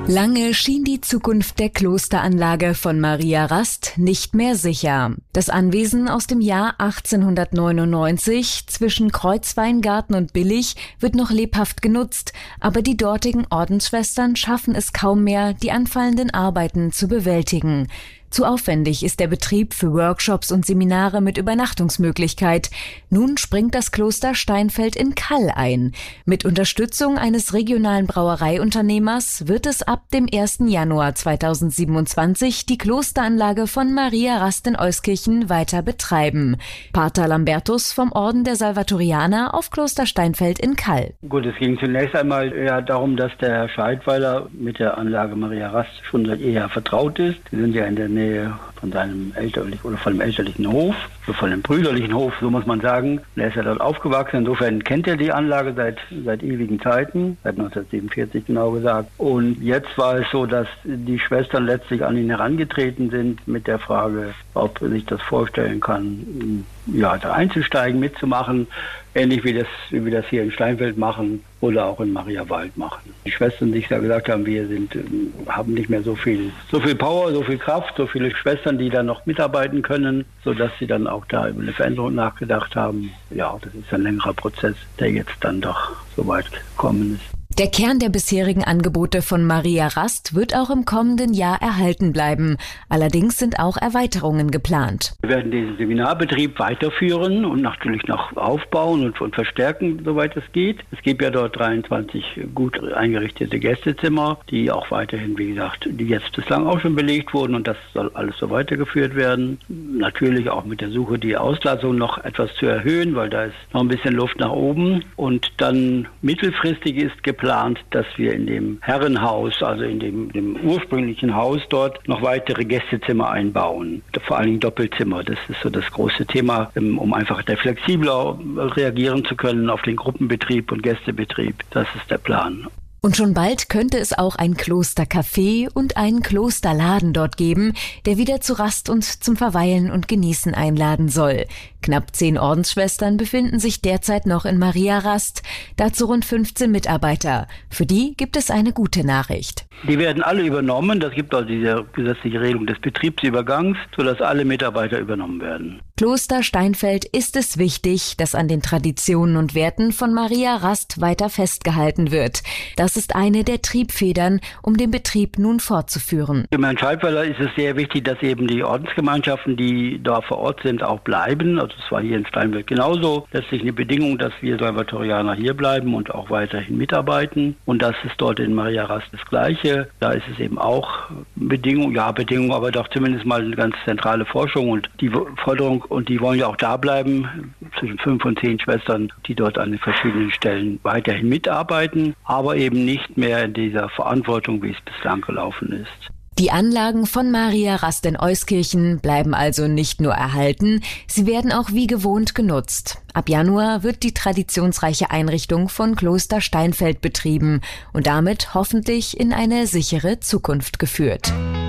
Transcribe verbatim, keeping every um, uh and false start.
Lange schien die Zukunft der Klosteranlage von Maria Rast nicht mehr sicher. Das Anwesen aus dem Jahr achtzehnhundertneunundneunzig zwischen Kreuzweingarten und Billig wird noch lebhaft genutzt, aber die dortigen Ordensschwestern schaffen es kaum mehr, die anfallenden Arbeiten zu bewältigen. Zu aufwendig ist der Betrieb für Workshops und Seminare mit Übernachtungsmöglichkeit. Nun springt das Kloster Steinfeld in Kall ein. Mit Unterstützung eines regionalen Brauereiunternehmers wird es ab dem ersten Januar zweitausendsiebenundzwanzig die Klosteranlage von Maria Rast in Euskirchen weiter betreiben. Pater Lambertus vom Orden der Salvatorianer auf Kloster Steinfeld in Kall. Gut, es ging zunächst einmal eher darum, dass der Herr Scheidweiler mit der Anlage Maria Rast schon seit jeher vertraut ist. Sie sind ja in der Nähe von seinem elterlichen oder von dem elterlichen Hof, oder von dem brüderlichen Hof, so muss man sagen. Er ist ja dort aufgewachsen, insofern kennt er die Anlage seit seit ewigen Zeiten, seit neunzehnhundertsiebenundvierzig genau gesagt. Und jetzt war es so, dass die Schwestern letztlich an ihn herangetreten sind mit der Frage, ob er sich das vorstellen kann, ja, da einzusteigen, mitzumachen, ähnlich wie das, wie wir das hier in Steinfeld machen oder auch in Mariawald machen. Die Schwestern, die ich da gesagt haben, wir sind, haben nicht mehr so viel, so viel Power, so viel Kraft, so viele Schwestern, die da noch mitarbeiten können, sodass sie dann auch da über eine Veränderung nachgedacht haben. Ja, das ist ein längerer Prozess, der jetzt dann doch so weit gekommen ist. Der Kern der bisherigen Angebote von Maria Rast wird auch im kommenden Jahr erhalten bleiben. Allerdings sind auch Erweiterungen geplant. Wir werden diesen Seminarbetrieb weiterführen und natürlich noch aufbauen und, und verstärken, soweit es geht. Es gibt ja dort dreiundzwanzig gut eingerichtete Gästezimmer, die auch weiterhin, wie gesagt, die jetzt bislang auch schon belegt wurden, und das soll alles so weitergeführt werden. Natürlich auch mit der Suche, die Auslassung noch etwas zu erhöhen, weil da ist noch ein bisschen Luft nach oben. Und dann mittelfristig ist geplant, Plant, dass wir in dem Herrenhaus, also in dem, dem ursprünglichen Haus dort, noch weitere Gästezimmer einbauen. Vor allen Dingen Doppelzimmer. Das ist so das große Thema, um einfach flexibler reagieren zu können auf den Gruppenbetrieb und Gästebetrieb. Das ist der Plan. Und schon bald könnte es auch ein Klostercafé und einen Klosterladen dort geben, der wieder zu Rast und zum Verweilen und Genießen einladen soll. Knapp zehn Ordensschwestern befinden sich derzeit noch in Maria Rast, dazu rund fünfzehn Mitarbeiter. Für die gibt es eine gute Nachricht. Die werden alle übernommen. Das gibt also diese gesetzliche Regelung des Betriebsübergangs, sodass alle Mitarbeiter übernommen werden. Kloster Steinfeld ist es wichtig, dass an den Traditionen und Werten von Maria Rast weiter festgehalten wird. Das ist eine der Triebfedern, um den Betrieb nun fortzuführen. Im Herrn Scheidweiler ist es sehr wichtig, dass eben die Ordensgemeinschaften, die da vor Ort sind, auch bleiben. Also es war hier in Steinfeld genauso. Letztlich eine Bedingung, dass wir Salvatorianer hier bleiben und auch weiterhin mitarbeiten. Und das ist dort in Maria Rast das Gleiche. Da ist es eben auch Bedingung, ja Bedingung, aber doch zumindest mal eine ganz zentrale Forschung und die Forderung, und die wollen ja auch da bleiben, zwischen fünf und zehn Schwestern, die dort an den verschiedenen Stellen weiterhin mitarbeiten, aber eben nicht mehr in dieser Verantwortung, wie es bislang gelaufen ist. Die Anlagen von Maria Rast in Euskirchen bleiben also nicht nur erhalten, sie werden auch wie gewohnt genutzt. Ab Januar wird die traditionsreiche Einrichtung von Kloster Steinfeld betrieben und damit hoffentlich in eine sichere Zukunft geführt.